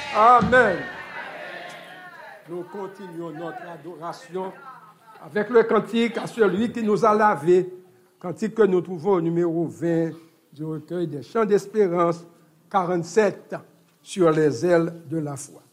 Amen. Nous continuons notre adoration avec le cantique à celui qui nous a lavés. Cantique que nous trouvons au numéro 20 du recueil des chants d'espérance, 47, sur les ailes de la foi.